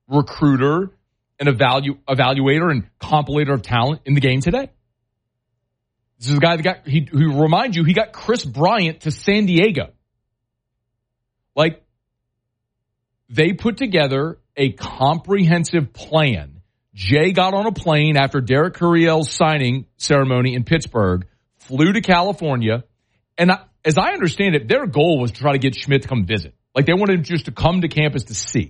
recruiter, an evaluator, and compilator of talent in the game today. This is a guy that who remind you, he got Chris Bryant to San Diego. Like, they put together a comprehensive plan. Jay got on a plane after Derek Curiel's signing ceremony in Pittsburgh, flew to California, and as I understand it, their goal was to try to get Schmidt to come visit. Like, they wanted him just to come to campus to see.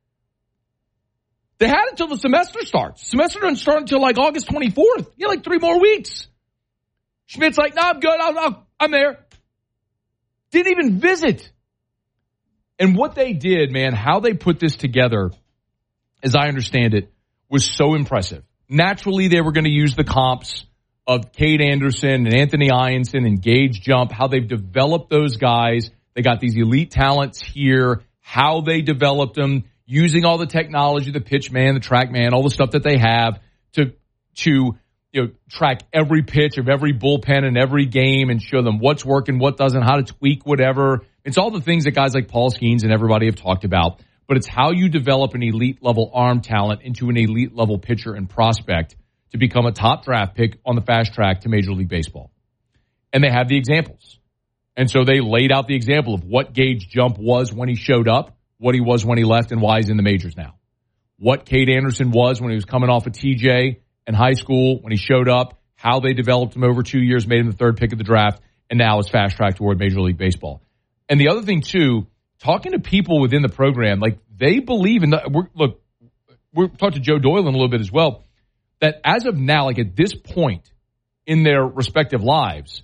They had until the semester starts. Semester doesn't start until like August 24th. You have like 3 more weeks. Schmidt's like, no, I'm good. I'm there. Didn't even visit. And what they did, man, how they put this together, as I understand it, was so impressive. Naturally, they were going to use the comps of Cade Anderson and Anthony Ianson and Gage Jump, how they've developed those guys. They got these elite talents here, how they developed them, using all the technology, the pitch man, the track man, all the stuff that they have to track every pitch of every bullpen in every game and show them what's working, what doesn't, how to tweak whatever. It's all the things that guys like Paul Skeens and everybody have talked about, but it's how you develop an elite level arm talent into an elite level pitcher and prospect to become a top draft pick on the fast track to Major League Baseball. And they have the examples. And so they laid out the example of what Gage Jump was when he showed up, what he was when he left, and why he's in the majors now. What Cade Anderson was when he was coming off of TJ in high school, when he showed up, how they developed him over 2 years, made him the 3rd pick of the draft, and now is fast track toward Major League Baseball. And the other thing, too, talking to people within the program, like, they believe in we're talking to Joe Doyle in a little bit as well, that as of now, like at this point in their respective lives,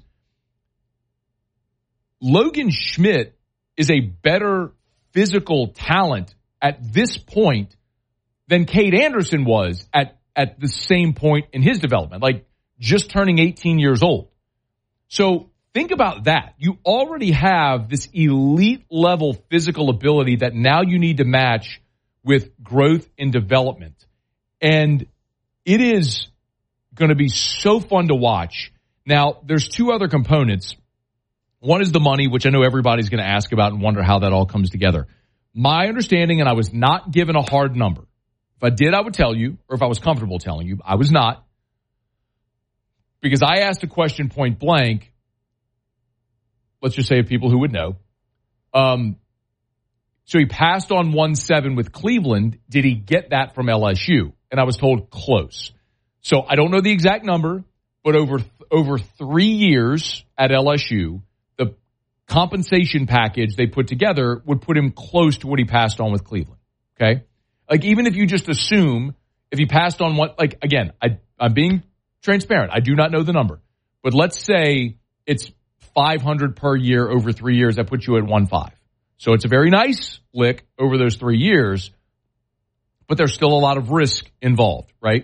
Logan Schmidt is a better physical talent at this point than Cade Anderson was at the same point in his development, like just turning 18 years old. So think about that. You already have this elite level physical ability that now you need to match with growth and development. And it is going to be so fun to watch. Now, there's 2 other components. One is the money, which I know everybody's going to ask about and wonder how that all comes together. My understanding, and I was not given a hard number. If I did, I would tell you, or if I was comfortable telling you, I was not. Because I asked a question point blank, let's just say of people who would know. So he passed on 1.7 with Cleveland. Did he get that from LSU? And I was told close. So I don't know the exact number, but over 3 years at LSU, the compensation package they put together would put him close to what he passed on with Cleveland. Okay? Like, even if you just assume, if he passed on what, like, again, I'm being transparent. I do not know the number. But let's say it's $500 per year over 3 years. That puts you at 1.5. So it's a very nice lick over those 3 years, but there's still a lot of risk involved, right?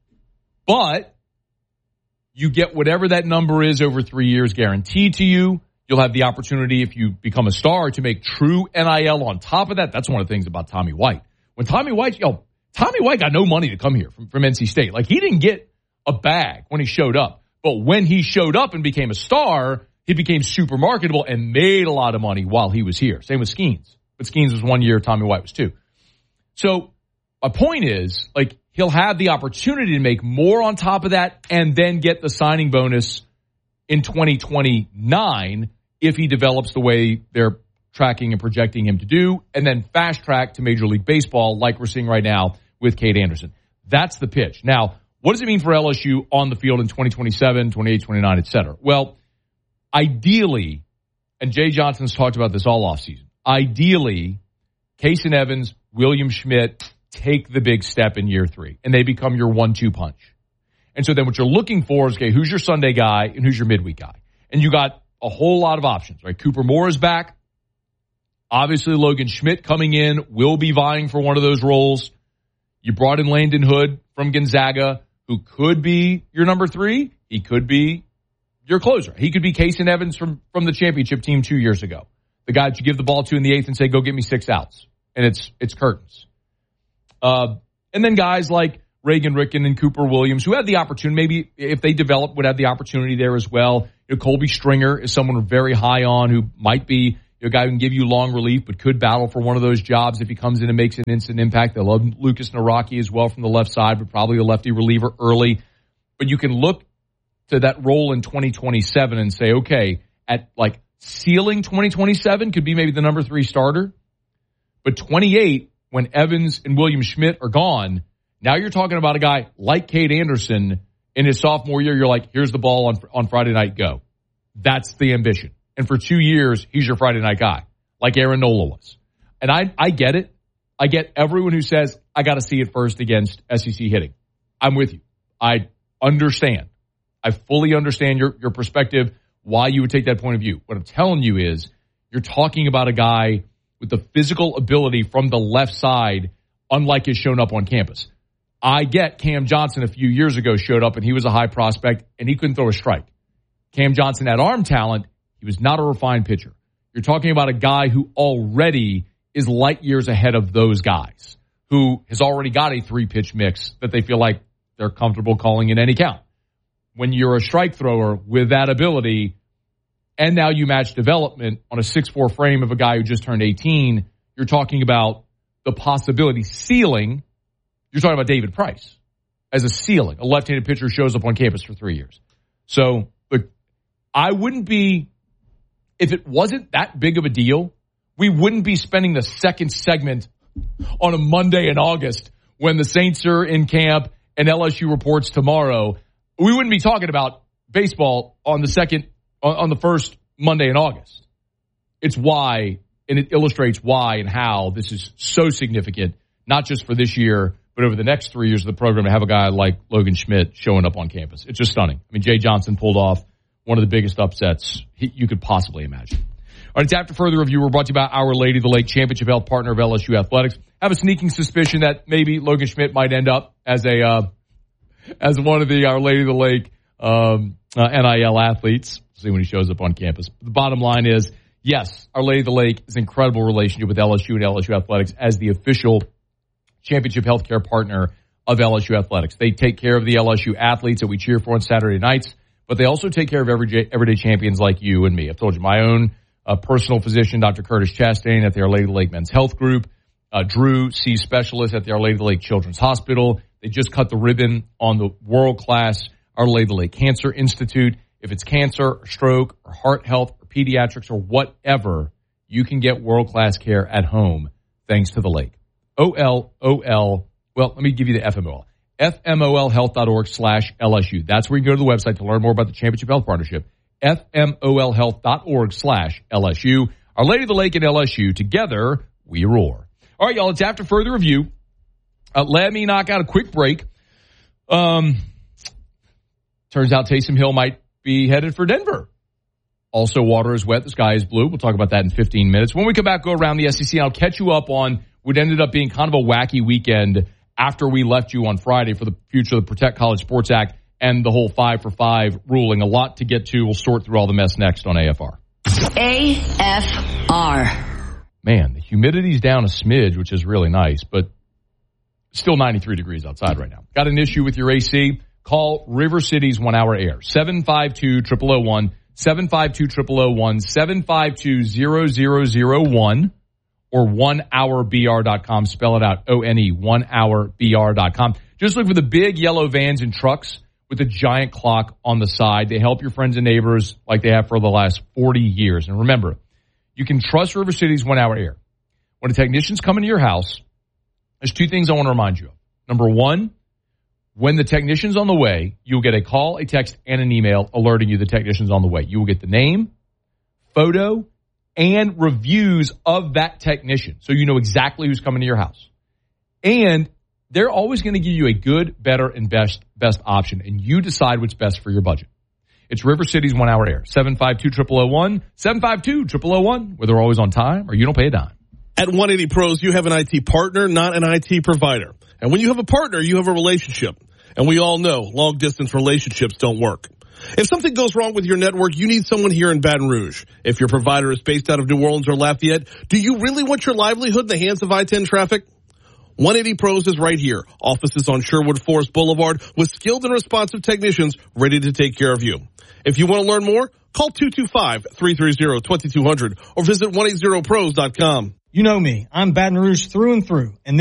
But you get whatever that number is over 3 years guaranteed to you. You'll have the opportunity, if you become a star, to make true NIL on top of that. That's one of the things about Tommy White. When Tommy White got no money to come here from NC State. Like, he didn't get a bag when he showed up. But when he showed up and became a star, he became super marketable and made a lot of money while he was here. Same with Skeens. But Skeens was 1 year, Tommy White was 2. So my point is, like, he'll have the opportunity to make more on top of that and then get the signing bonus in 2029 if he develops the way they're tracking and projecting him to do, and then fast track to Major League Baseball like we're seeing right now with Cade Anderson. That's the pitch. Now, what does it mean for LSU on the field in 2027, 28, 29, et cetera? Well, ideally, and Jay Johnson's talked about this all offseason, ideally, Kason Evans, William Schmidt take the big step in year 3, and they become your 1-2 punch. And so then what you're looking for is, okay, who's your Sunday guy and who's your midweek guy? And you got a whole lot of options, right? Cooper Moore is back. Obviously, Logan Schmidt coming in will be vying for one of those roles. You brought in Landon Hood from Gonzaga, who could be your number 3. He could be your closer. He could be Kason Evans from the championship team 2 years ago. The guy that you give the ball to in the 8th and say, go get me 6 outs. And it's curtains. And then guys like Reagan Ricken and Cooper Williams, who had the opportunity, maybe if they develop, would have the opportunity there as well. Colby Stringer is someone we're very high on, who might be A guy who can give you long relief, but could battle for one of those jobs if he comes in and makes an instant impact. They love Lucas Naraki as well from the left side, but probably a lefty reliever early. But you can look to that role in 2027 and say, okay, at like ceiling 2027 could be maybe the number 3 starter. But 28, when Evans and William Schmidt are gone, now you're talking about a guy like Cade Anderson in his sophomore year. You're like, here's the ball on Friday night, go. That's the ambition. And for 2 years, he's your Friday night guy, like Aaron Nola was. And I get it. I get everyone who says, I got to see it first against SEC hitting. I'm with you. I understand. I fully understand your perspective, why you would take that point of view. What I'm telling you is you're talking about a guy with the physical ability from the left side, unlike has shown up on campus. I get Cam Johnson a few years ago showed up and he was a high prospect and he couldn't throw a strike. Cam Johnson had arm talent. He was not a refined pitcher. You're talking about a guy who already is light years ahead of those guys, who has already got a 3-pitch mix that they feel like they're comfortable calling in any count. When you're a strike thrower with that ability, and now you match development on a 6'4" frame of a guy who just turned 18, you're talking about the possibility ceiling. You're talking about David Price as a ceiling. A left-handed pitcher shows up on campus for 3 years. So, look, I wouldn't be, if it wasn't that big of a deal, we wouldn't be spending the second segment on a Monday in August when the Saints are in camp and LSU reports tomorrow. We wouldn't be talking about baseball on the first Monday in August. It's why, and it illustrates why and how this is so significant, not just for this year, but over the next 3 years of the program to have a guy like Logan Schmidt showing up on campus. It's just stunning. I mean, Jay Johnson pulled off one of the biggest upsets you could possibly imagine. All right, it's After Further Review. We're brought to you by Our Lady of the Lake, Championship Health partner of LSU Athletics. I have a sneaking suspicion that maybe Logan Schmidt might end up as one of the Our Lady of the Lake NIL athletes. See when he shows up on campus. The bottom line is, yes, Our Lady of the Lake is an incredible relationship with LSU and LSU Athletics as the official championship healthcare partner of LSU Athletics. They take care of the LSU athletes that we cheer for on Saturday nights, but they also take care of everyday champions like you and me. I've told you my own personal physician, Dr. Curtis Chastain at the Our Lady of the Lake Men's Health Group, Drew C. Specialist at the Our Lady of the Lake Children's Hospital. They just cut the ribbon on the world-class Our Lady of the Lake Cancer Institute. If it's cancer or stroke or heart health or pediatrics or whatever, you can get world-class care at home thanks to the lake. OLOL. Well, let me give you the FMOL. FMOLhealth.org/LSU. That's where you go to the website to learn more about the Championship Health Partnership. FMOLhealth.org/LSU. Our Lady of the Lake and LSU, together we roar. All right, y'all, it's After Further Review. Let me knock out a quick break. Turns out Taysom Hill might be headed for Denver. Also, water is wet. The sky is blue. We'll talk about that in 15 minutes. When we come back, go around the SEC, and I'll catch you up on what ended up being kind of a wacky weekend after we left you on Friday for the future of the Protect College Sports Act and the whole 5 for 5 ruling. A lot to get to. We'll sort through all the mess next on AFR. AFR. Man, the humidity's down a smidge, which is really nice, but still 93 degrees outside right now. Got an issue with your AC? Call River City's 1 Hour Air. 752-0001, 752-0001, 752-0001, or 1hourbr.com. Spell it out, O-N-E, 1hourbr.com. Just look for the big yellow vans and trucks with a giant clock on the side. They help your friends and neighbors like they have for the last 40 years. And remember, you can trust River City's 1 Hour Air. When a technician's coming to your house, there's two things I want to remind you of. Number one, when the technician's on the way, you'll get a call, a text, and an email alerting you the technician's on the way. You will get the name, photo, and reviews of that technician, so you know exactly who's coming to your house. And they're always going to give you a good, better, and best option, and you decide what's best for your budget. It's River City's 1 Hour Air, 752-0001, 752-0001, where they're always on time or you don't pay a dime. At 180 Pros, you have an IT partner, not an IT provider. And when you have a partner, you have a relationship. And we all know long-distance relationships don't work. If something goes wrong with your network, you need someone here in Baton Rouge. If your provider is based out of New Orleans or Lafayette, do you really want your livelihood in the hands of I-10 traffic? 180 Pros is right here. Offices on Sherwood Forest Boulevard with skilled and responsive technicians ready to take care of you. If you want to learn more, call 225-330-2200 or visit 180pros.com. You know me. I'm Baton Rouge through and through. And